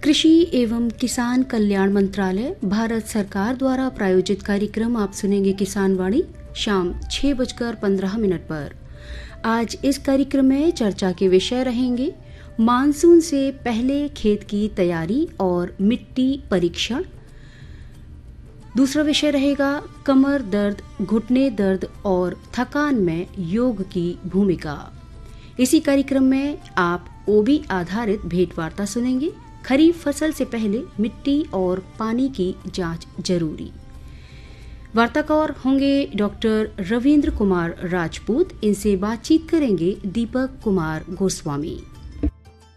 कृषि एवं किसान कल्याण मंत्रालय भारत सरकार द्वारा प्रायोजित कार्यक्रम आप सुनेंगे किसान वाणी शाम 6:15 पर। आज इस कार्यक्रम में चर्चा के विषय रहेंगे मानसून से पहले खेत की तैयारी और मिट्टी परीक्षण। दूसरा विषय रहेगा कमर दर्द, घुटने दर्द और थकान में योग की भूमिका। इसी कार्यक्रम में आप ओबी आधारित भेंट वार्ता सुनेंगे। खरीफ फसल से पहले मिट्टी और पानी की जांच जरूरी। वार्ताकार होंगे डॉक्टर रविंद्र कुमार राजपूत। इनसे बातचीत करेंगे दीपक कुमार गोस्वामी।